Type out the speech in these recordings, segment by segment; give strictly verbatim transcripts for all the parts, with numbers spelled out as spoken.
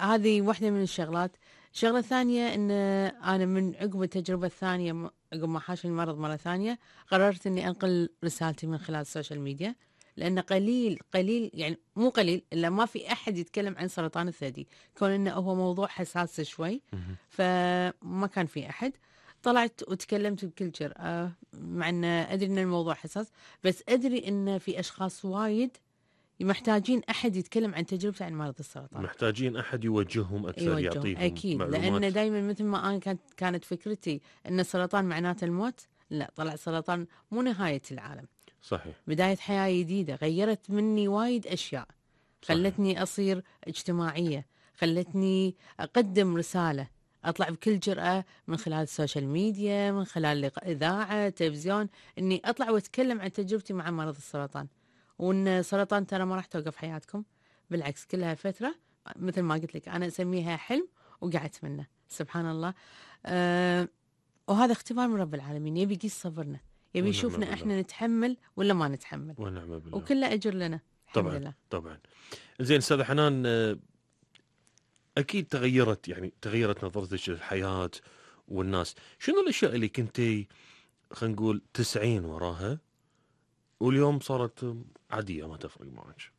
هذه واحدة من الشغلات. الشغلة الثانية إن أنا من عقب التجربة الثانية م- عقب ما حاشني المرض مرة ثانية قررت إني أنقل رسالتي من خلال السوشيال ميديا، لأن قليل قليل يعني مو قليل إلا ما في أحد يتكلم عن سرطان الثدي، كون إنه هو موضوع حساس شوي مهم. فما كان في أحد. طلعت وتكلمت بكل جرأة مع أن أدري أن الموضوع حساس، بس أدري أن في أشخاص وايد محتاجين أحد يتكلم عن تجربته عن مرض السرطان، محتاجين أحد يوجههم أكثر، يوجههم يعطيهم أكيد. معلومات. لأن دايما مثل ما أنا كانت كانت فكرتي أن السرطان معناته الموت، لا، طلع السرطان مو نهاية العالم، صحيح بداية حياة جديدة غيرت مني وايد أشياء، صحيح خلتني أصير اجتماعية، خلتني أقدم رسالة، أطلع بكل جرأة من خلال السوشيال ميديا، من خلال لق- إذاعة، تلفزيون، إني أطلع وأتكلم عن تجربتي مع مرض السرطان، وإن السرطان ترى ما راح توقف حياتكم، بالعكس كلها فترة، مثل ما قلت لك أنا أسميها حلم وقعدت منه. سبحان الله. أه وهذا اختبار من رب العالمين، يبي يقيس صبرنا، يبي ونعم يشوفنا بالله. احنا نتحمل ولا ما نتحمل، ونعم بالله. وكله أجر لنا الحمد طبعا لله. طبعا. زين أستاذة حنان، آه، أكيد تغيرت، يعني تغيرت نظرتك للحياة والناس. شنو الأشياء اللي كنتي خلينا نقول تسعين وراها واليوم صارت عادية ما تفرق معك؟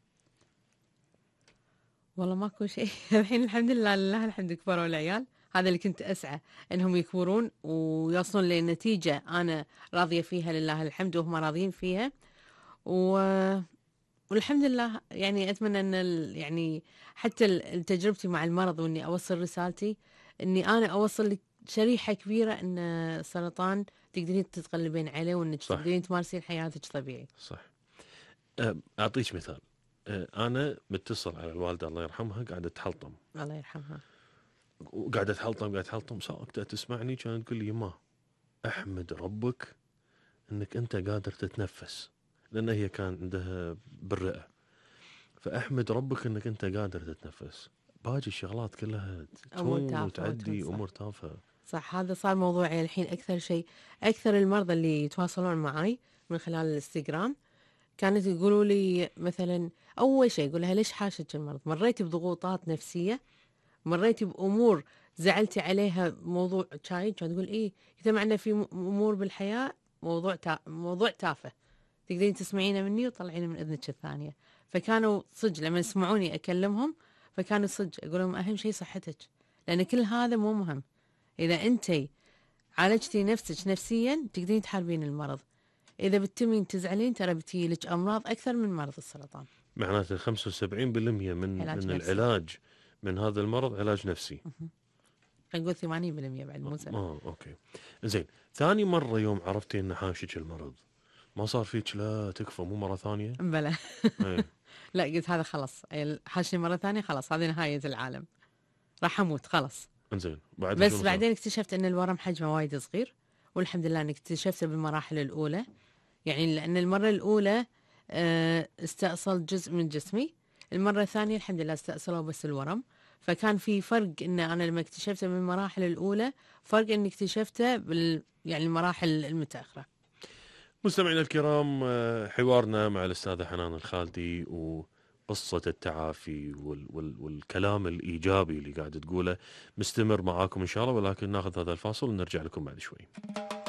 والله ماكو شيء الحين الحمد لله، لله الحمد، كبروا العيال، هذا اللي كنت أسعى انهم يكبرون ويوصلون لنتيجة انا راضية فيها لله الحمد وهم راضيين فيها. و... والحمد لله يعني اتمنى ان ال... يعني حتى ال- تجربتي مع المرض واني اوصل رسالتي، اني انا اوصل لك شريحة كبيرة ان السرطان تقدرين تتغلبين عليه وانك صح تقدرين تمارسين حياتك طبيعي. صح. آه، أعطيك مثال. آه، أنا متصل على الوالدة الله يرحمها قاعدة تحلطم، الله يرحمها. وقاعدة تحلطم قاعدة تحلطم ساكتة تسمعني، كانت تقول لي يما احمد ربك انك انت قادر تتنفس، لان هي كان عندها بالرئة، فاحمد ربك انك انت قادر تتنفس. باقي الشغلات كلها امور تهون تافهة وتهون، وتعدي صح. امور تافهة. صح، هذا صار موضوعي الحين أكثر شيء. أكثر المرضى اللي يتواصلون معي من خلال الانستغرام كانت يقولوا لي مثلا، أول شيء يقول لها ليش حاشك المرض؟ مريتي بضغوطات نفسية؟ مريتي بأمور زعلتي عليها موضوع شاي؟ كانت تقول إيه، إذا معنا في م- أمور بالحياة موضوع تا... موضوع تافه تقدرين تسمعينه مني وتطلعينه من إذنك الثانية. فكانوا صدق لما يسمعوني أكلمهم، فكانوا صدق أقول لهم أهم شيء صحتك، لأن كل هذا مو مهم. إذا أنتِ عالجتي نفسك نفسيا تقدرين تحاربين المرض، إذا بتتمين تزعلين ترى بتجيلك أمراض أكثر من مرض السرطان. معناته خمسة وسبعين بالمئة من علاج من نفسي، العلاج من هذا المرض علاج نفسي. خلينا نقول ثمانين بالمئة بعد مو سبعين. اه اوكي. زين، ثاني مرة يوم عرفتي ان حاشك المرض ما صار فيك لا تكفى مو مرة ثانية؟ بلى ايه. لا، قلت هذا خلاص، حاشني مرة ثانية خلاص، هذه نهاية العالم، راح أموت خلاص. انزين بعدها بس شنو صار؟ بعدين اكتشفت أن الورم حجمه وايد صغير، والحمد لله أني اكتشفته بالمراحل الأولى، يعني لأن المرة الأولى آه، استأصل جزء من جسمي، المرة الثانية الحمد لله استأصلوا بس الورم. فكان في فرق إن أنا لما اكتشفته من المراحل الأولى، فرق إني اكتشفته بال يعني المراحل المتأخرة. مستمعينا الكرام، آه، حوارنا مع الأستاذة حنان الخالدي وقصة التعافي وال وال والكلام الإيجابي اللي قاعد تقوله مستمر معاكم إن شاء الله، ولكن ناخذ هذا الفاصل ونرجع لكم بعد شوي.